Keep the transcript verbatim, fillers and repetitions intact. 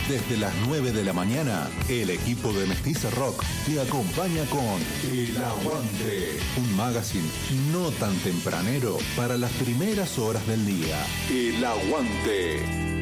Desde las nueve de la mañana, el equipo de Mestiza Rock te acompaña con El Aguante, un magazine no tan tempranero para las primeras horas del día. El Aguante.